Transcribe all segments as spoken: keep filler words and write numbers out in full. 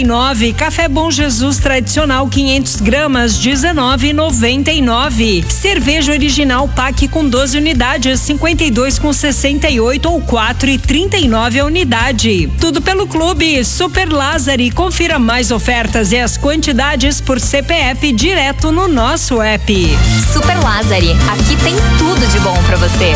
nove. Café Bom Jesus tradicional quinhentos gramas dezenove e noventa e nove. Cerveja original Pack com doze unidades cinquenta e dois com sessenta e oito ou quatro e trinta e nove a unidade. Tudo pelo Clube Super Lázari. Confira mais ofertas e as quantidades por C P F direto no nosso app. Super Lázari, aqui tem tudo de bom pra você.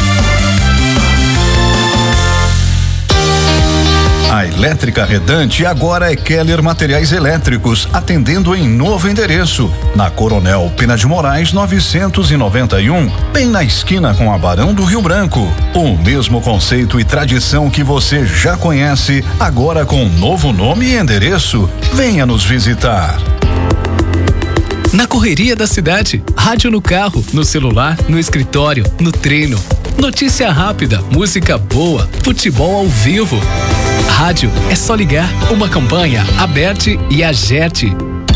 A Elétrica Redante agora é Keller Materiais Elétricos, atendendo em novo endereço, na Coronel Pena de Moraes novecentos e noventa e um, bem na esquina com a Barão do Rio Branco. O mesmo conceito e tradição que você já conhece, agora com novo nome e endereço. Venha nos visitar. Na correria da cidade, rádio no carro, no celular, no escritório, no treino. Notícia rápida, música boa, futebol ao vivo. Rádio é só ligar. Uma campanha, Aberte e Agerte.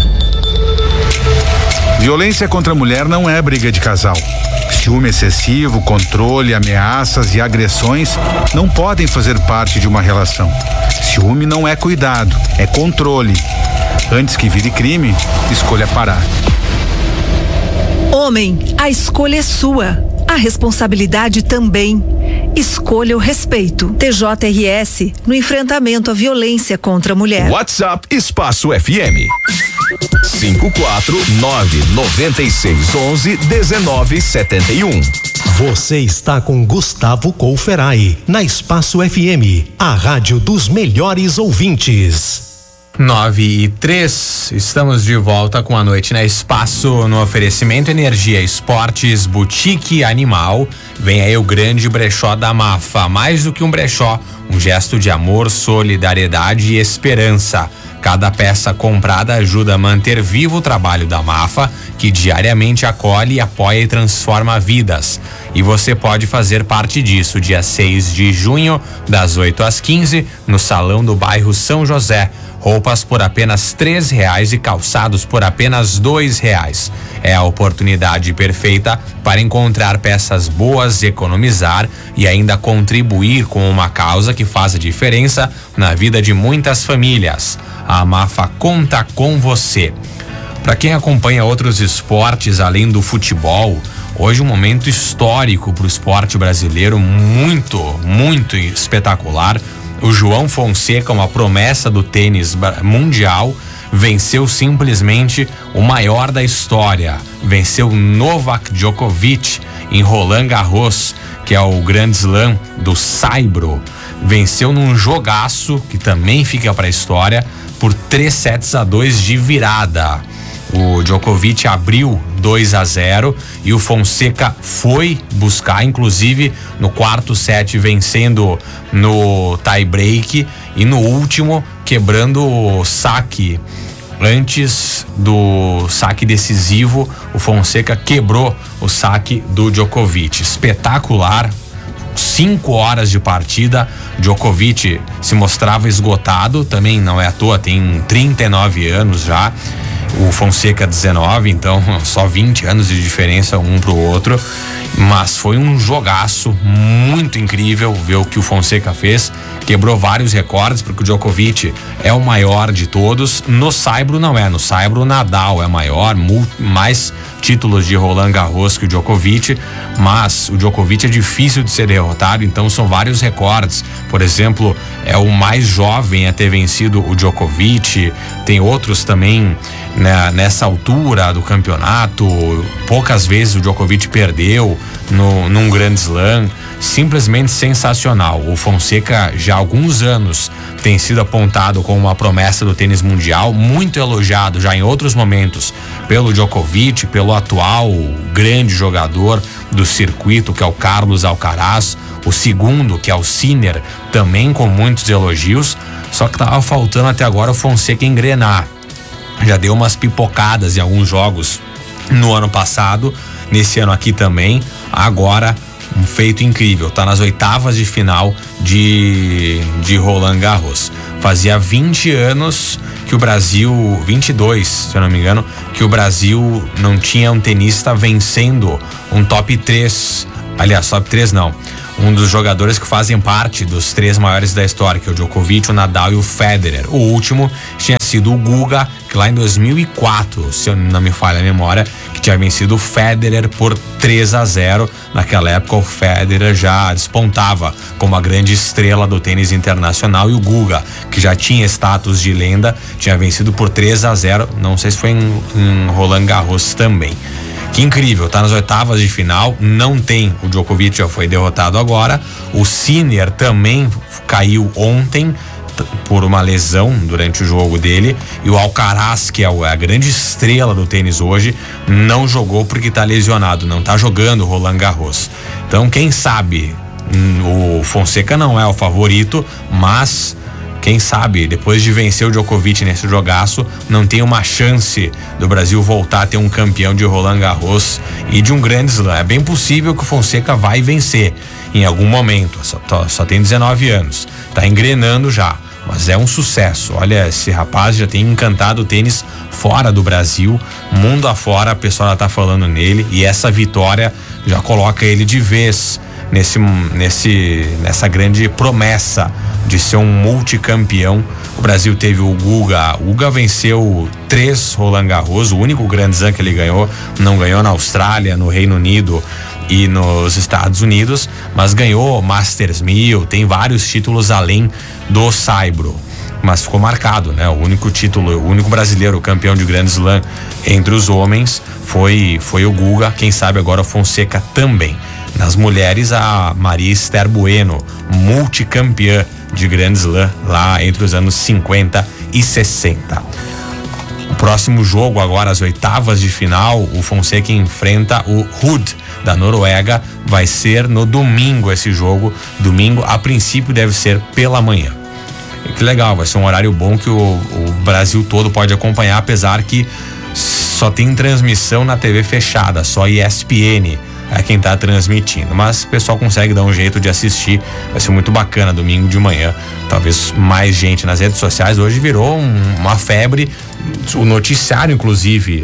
Violência contra a mulher não é briga de casal. Ciúme excessivo, controle, ameaças e agressões não podem fazer parte de uma relação. Ciúme não é cuidado, é controle. Antes que vire crime, escolha parar. Homem, a escolha é sua. A responsabilidade também. Escolha o respeito. T J R S no enfrentamento à violência contra a mulher. WhatsApp Espaço F M. cinco quatro nove nove seis onze dezenove setenta e um. Você está com Gustavo Couferai na Espaço F M, a rádio dos melhores ouvintes. nove e três, estamos de volta com a noite na Espaço, no oferecimento Energia Esportes, Boutique Animal. Vem aí o grande brechó da Mafa, mais do que um brechó, um gesto de amor, solidariedade e esperança. Cada peça comprada ajuda a manter vivo o trabalho da Mafa, que diariamente acolhe, apoia e transforma vidas. E você pode fazer parte disso, dia seis de junho, das oito às quinze, no Salão do Bairro São José. Roupas por apenas três reais e calçados por apenas dois reais. É a oportunidade perfeita para encontrar peças boas, economizar e ainda contribuir com uma causa que faz a diferença na vida de muitas famílias. A Mafa conta com você. Para quem acompanha outros esportes além do futebol, hoje um momento histórico para o esporte brasileiro, muito, muito espetacular. O João Fonseca, uma promessa do tênis mundial, venceu simplesmente o maior da história. Venceu Novak Djokovic em Roland Garros, que é o Grand Slam do saibro. Venceu num jogaço, que também fica para a história, por três sets a dois de virada. O Djokovic abriu dois a zero e o Fonseca foi buscar, inclusive no quarto set, vencendo no tie break e no último quebrando o saque. Antes do saque decisivo, o Fonseca quebrou o saque do Djokovic. Espetacular. Cinco horas de partida. Djokovic se mostrava esgotado, também não é à toa, tem trinta e nove anos já. O Fonseca dezenove, então só vinte anos de diferença um pro outro, mas foi um jogaço muito incrível ver o que o Fonseca fez. Quebrou vários recordes, porque o Djokovic é o maior de todos. No saibro não é, no saibro o Nadal é maior, mais títulos de Roland Garros que o Djokovic, mas o Djokovic é difícil de ser derrotado, então são vários recordes. Por exemplo, é o mais jovem a ter vencido o Djokovic, tem outros também, né, nessa altura do campeonato. Poucas vezes o Djokovic perdeu no, num Grand Slam. Simplesmente sensacional. O Fonseca já há alguns anos tem sido apontado como uma promessa do tênis mundial, muito elogiado já em outros momentos pelo Djokovic, pelo atual grande jogador do circuito, que é o Carlos Alcaraz, o segundo, que é o Sinner, também com muitos elogios. Só que tava faltando até agora o Fonseca engrenar. Já deu umas pipocadas em alguns jogos no ano passado, nesse ano aqui também. Agora um feito incrível, tá nas oitavas de final de, de Roland Garros. Fazia vinte anos que o Brasil, vinte e dois, se eu não me engano, que o Brasil não tinha um tenista vencendo um top três, aliás, top três não, um dos jogadores que fazem parte dos três maiores da história, que é o Djokovic, o Nadal e o Federer. O último tinha sido o Guga, que lá em dois mil e quatro, se eu não me falha a memória, que tinha vencido o Federer por três a zero. Naquela época o Federer já despontava como a grande estrela do tênis internacional, e o Guga, que já tinha status de lenda, tinha vencido por três a zero. Não sei se foi em, em Roland Garros também. Que incrível, tá nas oitavas de final, não tem o Djokovic, já foi derrotado agora. O Sinner também caiu ontem por uma lesão durante o jogo dele, e o Alcaraz, que é a grande estrela do tênis hoje, não jogou porque tá lesionado, não tá jogando Roland Garros. Então, quem sabe, o Fonseca não é o favorito, mas quem sabe, depois de vencer o Djokovic nesse jogaço, não tem uma chance do Brasil voltar a ter um campeão de Roland Garros e de um grande slam. É bem possível que o Fonseca vai vencer em algum momento, só, só tem dezenove anos, tá engrenando já, mas é um sucesso. Olha, esse rapaz já tem encantado o tênis fora do Brasil, mundo afora, a pessoa já tá falando nele, e essa vitória já coloca ele de vez nesse, nesse, nessa grande promessa de ser um multicampeão. O Brasil teve o Guga, o Guga venceu três Roland Garros, o único Grand Slam que ele ganhou, não ganhou na Austrália, no Reino Unido e nos Estados Unidos, mas ganhou Masters mil, tem vários títulos além do Saibro, mas ficou marcado, né? O único título, o único brasileiro campeão de Grand Slam entre os homens foi, foi o Guga. Quem sabe agora o Fonseca também. Nas mulheres, a Maria Esther Bueno, multicampeã de Grand Slam lá entre os anos cinquenta e sessenta. O próximo jogo agora, as oitavas de final, o Fonseca enfrenta o Ruud da Noruega. Vai ser no domingo esse jogo. Domingo, a princípio, deve ser pela manhã. E que legal, vai ser um horário bom que o, o Brasil todo pode acompanhar, apesar que só tem transmissão na T V fechada, só E S P N é quem tá transmitindo, mas o pessoal consegue dar um jeito de assistir. Vai ser muito bacana domingo de manhã, talvez mais gente nas redes sociais. Hoje virou um, uma febre, o noticiário inclusive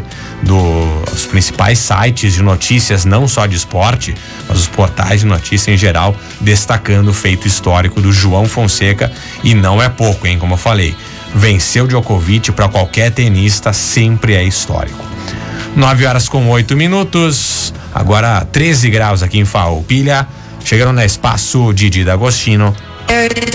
dos principais sites de notícias, não só de esporte, mas os portais de notícia em geral, destacando o feito histórico do João Fonseca, e não é pouco, hein, como eu falei, vencer o Djokovic para qualquer tenista sempre é histórico. nove horas com oito minutos, agora treze graus aqui em Farroupilha. Chegando na Espaço Didi D'Agostino.